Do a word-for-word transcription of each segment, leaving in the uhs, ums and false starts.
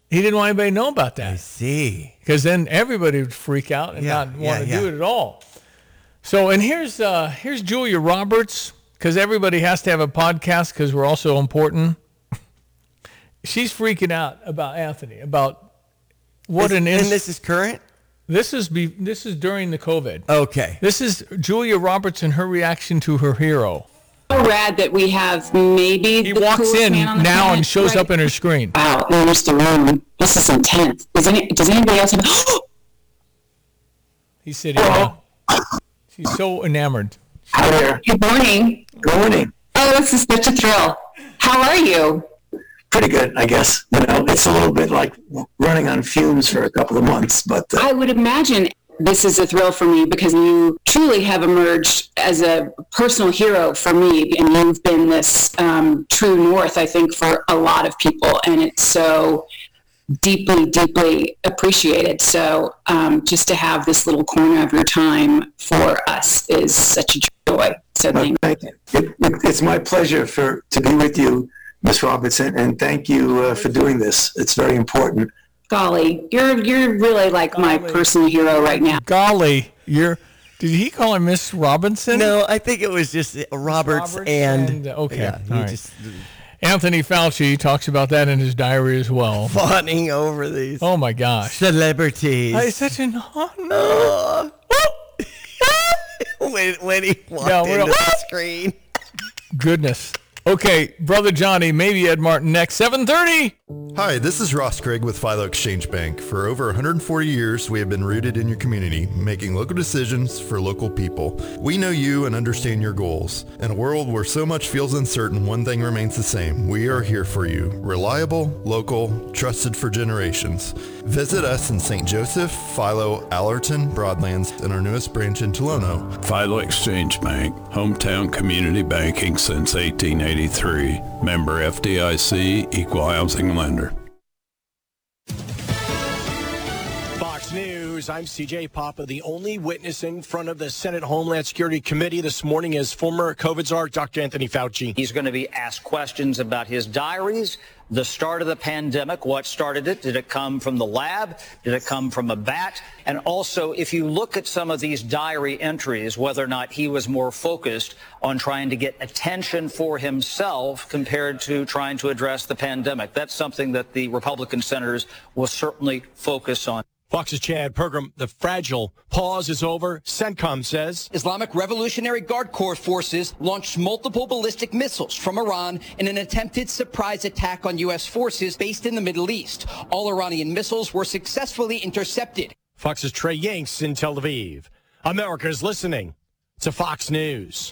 He didn't want anybody to know about that. I see. Because then everybody would freak out and Yeah, not yeah, want to yeah. do it at all. So, and here's uh, here's Julia Roberts, because everybody has to have a podcast because we're all so important. She's freaking out about Anthony, about what Is- an and ins- this is current? This is be this is during the COVID. Okay. This is Julia Roberts and her reaction to her hero. So rad that we have maybe He the walks coolest in man on the now planet. and shows Right. up in her screen. Wow, there's the room. This is intense. Does any does anybody else have? He's sitting down. She's so enamored. Hi there. Good morning. Good morning. Oh, this is such a thrill. How are you? Pretty good, I guess. You know, it's a little bit like running on fumes for a couple of months, but uh, I would imagine this is a thrill for me because you truly have emerged as a personal hero for me, and you've been this um, true north, I think, for a lot of people, and it's so deeply, deeply appreciated. So um, just to have this little corner of your time for us is such a joy. So uh, thank thank you. It, it, it's my pleasure for to be with you, Miss Robertson, and thank you uh, for doing this. It's very important. Golly, you're you're really like my Golly. personal hero right now. Golly, you're. Did he call her Miss Robinson? No, I think it was just uh, Roberts, Roberts and, and- okay, yeah, he all right. just Anthony Fauci talks about that in his diary as well. fawning over these Oh my gosh. celebrities. It's such an honor. Oh. when, when he walked Yeah, we're into all- the screen. Goodness. Okay, Brother Johnny, maybe Ed Martin next. seven thirty. Hi, this is Ross Craig with Philo Exchange Bank. For over one hundred forty years, we have been rooted in your community, making local decisions for local people. We know you and understand your goals. In a world where so much feels uncertain, one thing remains the same. We are here for you. Reliable, local, trusted for generations. Visit us in Saint Joseph, Philo, Allerton, Broadlands, and our newest branch in Tolono. Philo Exchange Bank, hometown community banking since eighteen eighty-three. Member F D I C, equal housing lender. Fox News, I'm C J Papa. The only witness in front of the Senate Homeland Security Committee this morning is former COVID czar Doctor Anthony Fauci. He's going to be asked questions about his diaries, the start of the pandemic, what started it, did it come from the lab, did it come from a bat, and also if you look at some of these diary entries, whether or not he was more focused on trying to get attention for himself compared to trying to address the pandemic. That's something that the Republican senators will certainly focus on. Fox's Chad Pergram, the fragile pause is over. CENTCOM says Islamic Revolutionary Guard Corps forces launched multiple ballistic missiles from Iran in an attempted surprise attack on U S forces based in the Middle East. All Iranian missiles were successfully intercepted. Fox's Trey Yanks in Tel Aviv. America's listening to Fox News.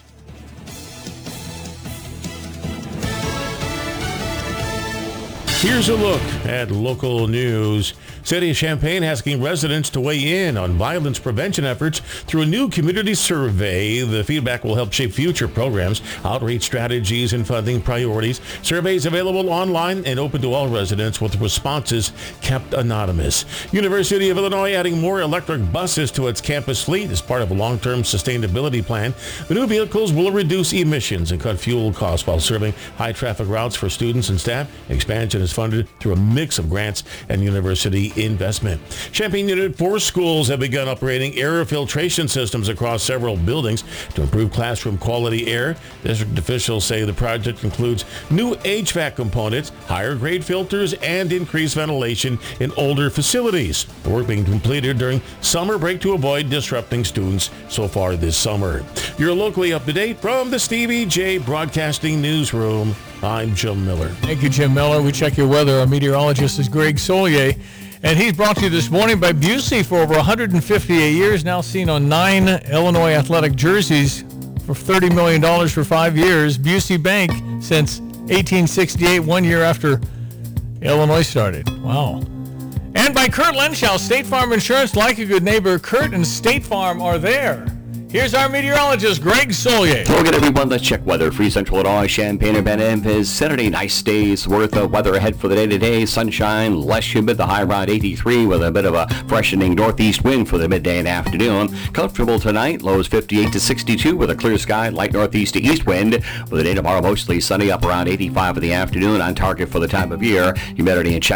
Here's a look at local news. City of Champaign asking residents to weigh in on violence prevention efforts through a new community survey. The feedback will help shape future programs, outreach strategies, and funding priorities. Surveys available online and open to all residents with responses kept anonymous. University of Illinois adding more electric buses to its campus fleet as part of a long-term sustainability plan. The new vehicles will reduce emissions and cut fuel costs while serving high-traffic routes for students and staff. Expansion is funded through a mix of grants and university investment. Champaign Unit four schools have begun upgrading air filtration systems across several buildings to improve classroom quality air. District officials say the project includes new H V A C components, higher grade filters, and increased ventilation in older facilities. The work being completed during summer break to avoid disrupting students so far this summer. You're locally up to date from the Stevie J Broadcasting Newsroom. I'm Jim Miller. Thank you, Jim Miller. We check your weather. Our meteorologist is Greg Solier. And he's brought to you this morning by Busey for over one hundred fifty-eight years, now seen on nine Illinois athletic jerseys for thirty million dollars for five years. Busey Bank since eighteen sixty-eight, one year after Illinois started. Wow. And by Kurt Lenschow, State Farm Insurance, like a good neighbor. Kurt and State Farm are there. Here's our meteorologist, Greg Solier. Hello again, everyone. Let's check weather. Free Central Illinois, Champaign, Urbana-Memphis. Saturday, nice days worth of weather ahead for the day today. Sunshine, less humid, the high around eighty-three with a bit of a freshening northeast wind for the midday and afternoon. Comfortable tonight, lows fifty-eight to sixty-two with a clear sky, light northeast to east wind. With the day tomorrow mostly sunny, up around eighty-five in the afternoon, on target for the time of year. Humidity in check.